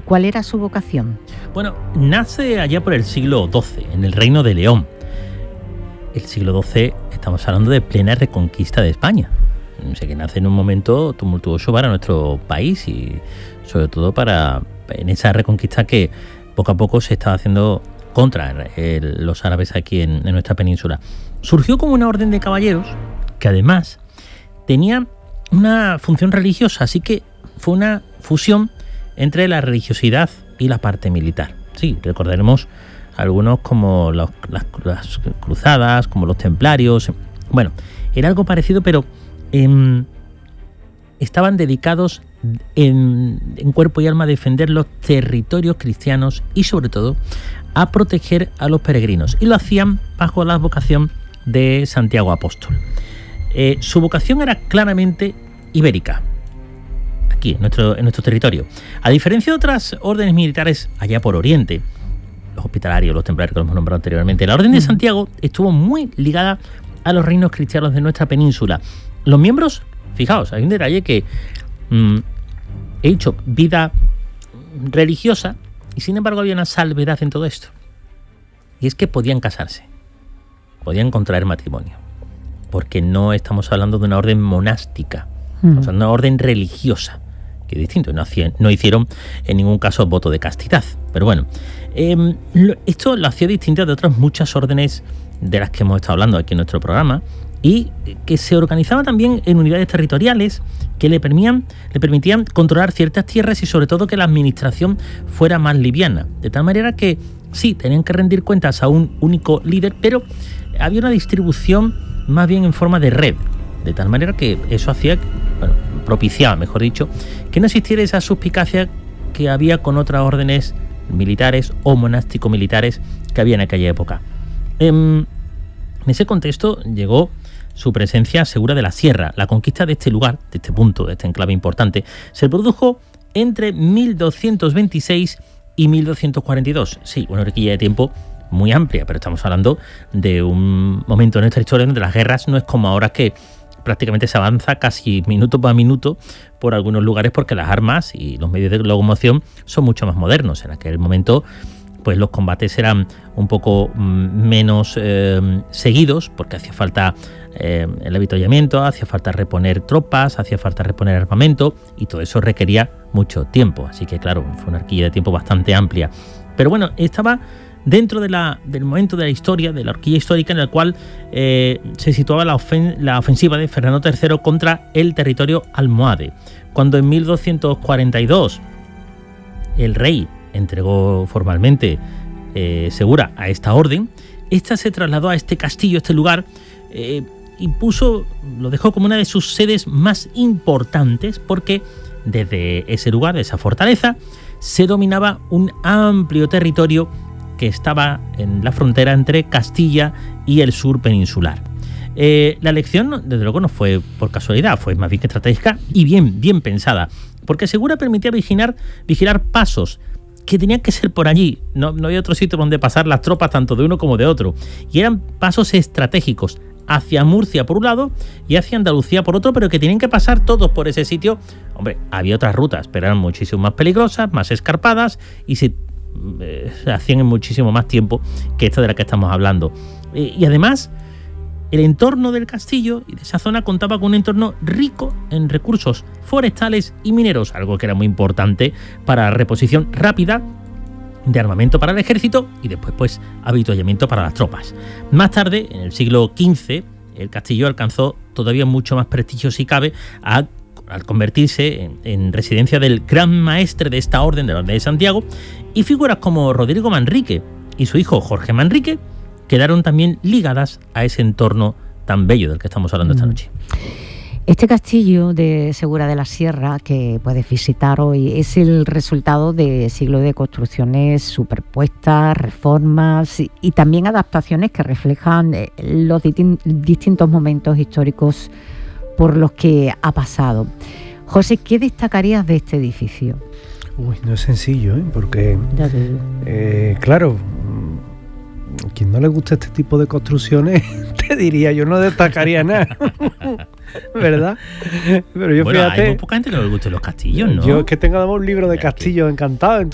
cuál era su vocación? Bueno, nace allá por el siglo XII, en el Reino de León. El siglo XII, estamos hablando de plena reconquista de España. O sea, que nace en un momento tumultuoso para nuestro país y sobre todo en esa reconquista que poco a poco se estaba haciendo contra los árabes aquí en nuestra península. Surgió como una orden de caballeros que además tenía una función religiosa, así que fue una fusión entre la religiosidad y la parte militar. Sí, recordaremos algunos como las cruzadas, como los templarios. Bueno, era algo parecido, pero estaban dedicados en cuerpo y alma a defender los territorios cristianos y sobre todo a proteger a los peregrinos. Y lo hacían bajo la vocación de Santiago Apóstol. Su vocación era claramente ibérica, aquí en nuestro territorio. A diferencia de otras órdenes militares allá por Oriente, los hospitalarios, los templarios que hemos nombrado anteriormente, la Orden de Santiago estuvo muy ligada a los reinos cristianos de nuestra península. Los miembros, fijaos, hay un detalle que he hecho vida religiosa y sin embargo había una salvedad en todo esto. Y es que podían casarse, podían contraer matrimonio, porque no estamos hablando de una orden monástica, o sea, una orden religiosa, que es distinto, no hicieron en ningún caso voto de castidad. Pero bueno, esto lo hacía distinto de otras muchas órdenes de las que hemos estado hablando aquí en nuestro programa, y que se organizaba también en unidades territoriales que le permitían controlar ciertas tierras y sobre todo que la administración fuera más liviana. De tal manera que sí, tenían que rendir cuentas a un único líder, pero había una distribución más bien en forma de red. De tal manera que eso propiciaba, mejor dicho, que no existiera esa suspicacia que había con otras órdenes militares o monástico-militares que había en aquella época. En ese contexto llegó su presencia segura de la sierra. La conquista de este lugar, de este punto, de este enclave importante, se produjo entre 1226 y 1242. Sí, una horquilla de tiempo muy amplia, pero estamos hablando de un momento en nuestra historia donde las guerras no es como ahora, que prácticamente se avanza casi minuto por minuto por algunos lugares porque las armas y los medios de locomoción son mucho más modernos. En aquel momento pues los combates eran un poco menos seguidos porque hacía falta el avituallamiento, hacía falta reponer tropas, hacía falta reponer armamento y todo eso requería mucho tiempo. Así que claro, fue una horquilla de tiempo bastante amplia. Pero bueno, estaba dentro del momento de la historia, de la horquilla histórica en el cual se situaba la ofensiva de Fernando III contra el territorio almohade. Cuando en 1242 el rey entregó formalmente Segura a esta orden, esta se trasladó a este castillo, a este lugar, y lo dejó como una de sus sedes más importantes, porque desde ese lugar, de esa fortaleza, se dominaba un amplio territorio que estaba en la frontera entre Castilla y el sur peninsular. La elección, desde luego, no fue por casualidad, fue más bien estratégica y bien pensada, porque Segura permitía vigilar pasos que tenían que ser por allí. No había otro sitio donde pasar las tropas, tanto de uno como de otro, y eran pasos estratégicos hacia Murcia por un lado y hacia Andalucía por otro, pero que tenían que pasar todos por ese sitio. Hombre, había otras rutas, pero eran muchísimo más peligrosas, más escarpadas y se hacían en muchísimo más tiempo que esta de la que estamos hablando. Y además, el entorno del castillo y de esa zona contaba con un entorno rico en recursos forestales y mineros, algo que era muy importante para la reposición rápida de armamento para el ejército y después pues avituallamiento para las tropas. Más tarde, en el siglo XV, el castillo alcanzó todavía mucho más prestigio, si cabe, al convertirse en residencia del gran maestre de esta orden, de la Orden de Santiago, y figuras como Rodrigo Manrique y su hijo Jorge Manrique quedaron también ligadas a ese entorno tan bello del que estamos hablando esta noche. Este castillo de Segura de la Sierra que puedes visitar hoy es el resultado de siglos de construcciones superpuestas, reformas y también adaptaciones que reflejan los distintos momentos históricos por los que ha pasado. José, ¿qué destacarías de este edificio? No es sencillo, porque claro, a quien no le gusta este tipo de construcciones, te diría, yo no destacaría nada, ¿verdad? Pero yo, fíjate, hay muy poca gente que no le guste los castillos, ¿no? Yo es que tengo un libro de castillos encantado.